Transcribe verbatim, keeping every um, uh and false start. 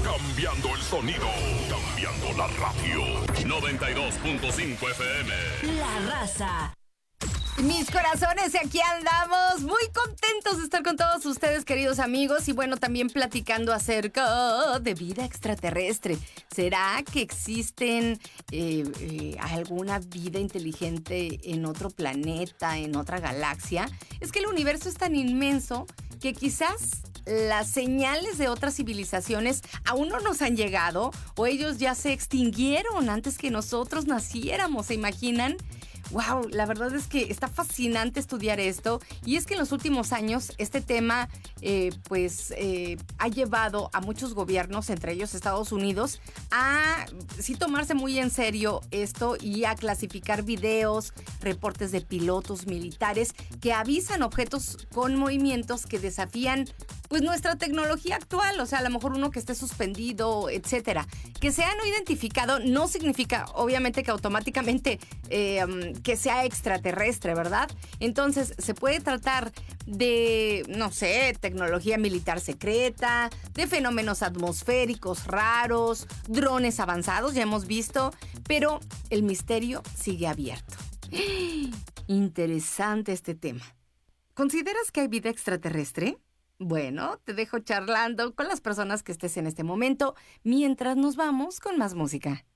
Cambiando el sonido, cambiando la radio. noventa y dos punto cinco F M. La Raza. Mis corazones, aquí andamos muy contentos de estar con todos ustedes, queridos amigos, y bueno, también platicando acerca de vida extraterrestre. ¿Será que existen eh, eh, alguna vida inteligente en otro planeta, en otra galaxia? Es que el universo es tan inmenso que quizás las señales de otras civilizaciones aún no nos han llegado, o ellos ya se extinguieron antes que nosotros naciéramos, ¿se imaginan? Wow, la verdad es que está fascinante estudiar esto, y es que en los últimos años este tema eh, pues eh, ha llevado a muchos gobiernos, entre ellos Estados Unidos, a sí tomarse muy en serio esto y a clasificar videos, reportes de pilotos militares que avisan objetos con movimientos que desafían pues nuestra tecnología actual, o sea, a lo mejor uno que esté suspendido, etcétera. Que sea no identificado no significa, obviamente, que automáticamente eh, que sea extraterrestre, ¿verdad? Entonces, se puede tratar de, no sé, tecnología militar secreta, de fenómenos atmosféricos raros, drones avanzados, ya hemos visto, pero el misterio sigue abierto. Interesante este tema. ¿Consideras que hay vida extraterrestre? Bueno, te dejo charlando con las personas que estés en este momento, mientras nos vamos con más música.